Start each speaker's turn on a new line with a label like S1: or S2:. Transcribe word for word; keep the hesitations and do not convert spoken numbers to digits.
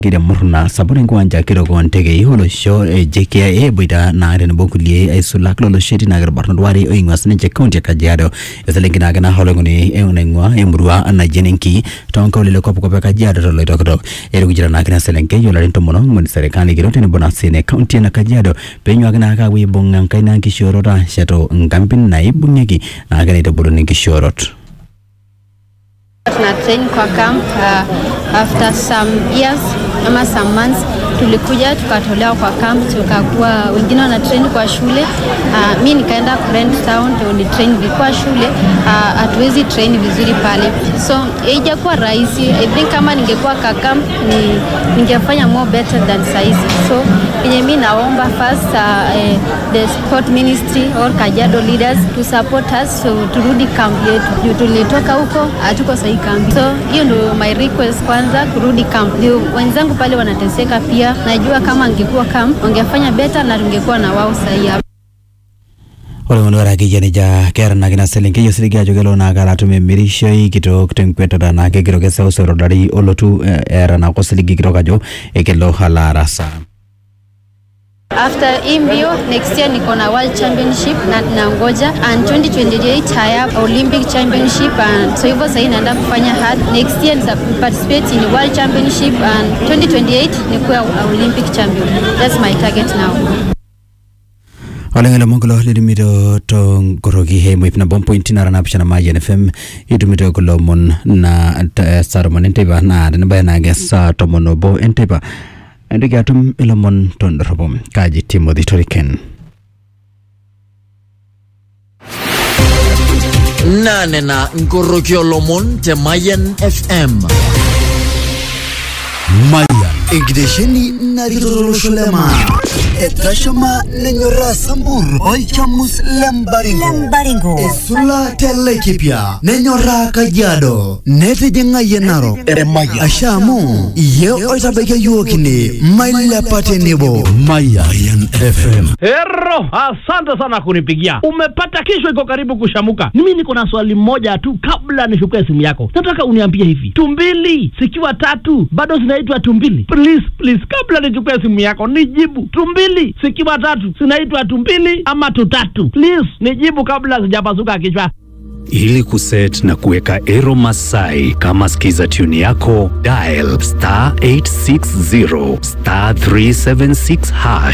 S1: Kira murna sabuni kuanja kiro kuantege iholo show J K I A buida na agre nbokulie ay sulak lolo sheti na agre barno duwari o ingwa sene County ya Kajiado yasalengi na agana holo nguni e unengwa e murua na jenenki tonka ulile kopu kope Kajiado tolo itokotok eri kujira na agana selenge yola rinto mono nguni serekani kirote ni bona sene County na Kajiado penyo agana akawi bonga nkaina nkishorota shato ngampin na ibu nyeki na agana itaburu nkishorot.
S2: Na train kwa camp uh, after some years ama some months tulikuja tukatolewa kwa camp tukakuwa wengine wana train kwa shule uh, mimi nikaenda Brent Town ndio ni train kwa shule hatuwezi uh, train vizuri pale so haijakuwa rahisi. I think kama ningekuwa kwa camp ni ningefanya more better than saizi. So yenye mimi naomba first uh, uh, the sport ministry or Kajiado leaders to support us so turudi camp yetu. Tulitoka huko hatuko sahi camp. So hiyo ndio my request kwanza kurudi camp. Ndio wenzangu pale wanateseka pia. Najua kama angekuwa camp wangefanya better na tungekuwa na wao sahi hapa.
S1: Ole mwanara kijani ja kera na kina selinge yo siliga jogelo na gala tume mirisho kito kutenkweta na kekiro kesa usoro dari olotu era na kosiligi kito kajo ekelo halarasa.
S2: After Imbio, next year niko na World Championship na nangoja and twenty twenty-eight haya Olympic Championship and so hivyo sasa naenda kufanya hard. Next year nita participate in World Championship and twenty twenty-eight nikuwa Olympic champion. That's my target now.
S1: Olengela mongolo lidimito to gorogi he mo ipna bom point na rana pishana maji N F M idumito ko lomon na sarmon enteba na na ba na gesa to monobo enteba ndike atum ilomon ton robom kaji Timothy Toriken
S3: nane na ngorokyo lomon te Mayan F M
S4: Mayan Ingdesheni naritoro sholema Etashama nenyora sambur Oichamus lembaringo
S5: Lembaringo
S4: Esula telekipia Nenyora Kajiado Nete jenga yenaro Eremaya Ashamu Ye oitabeke yuokini Maila pate nibo Mayan F M.
S6: Hero, asante sana kunipigia. Umepata kesho iko karibu kushamuka. Mimi niko na swali moja tu kabla nishukue simu yako. Nataka uniambie hivi. Tumbili zikiwa tatu bado zinaitwa tumbili? Please, please kabla nichukue simu yako nijibu. Tumbili zikiwa tatu zinaitwa tumbili ama tutatu? Please nijibu kabla sijapasuka kichwa.
S7: Ili kuset na kuweka Ero Masai kama skiza tune yako, dial star eight six zero star three seven six hash.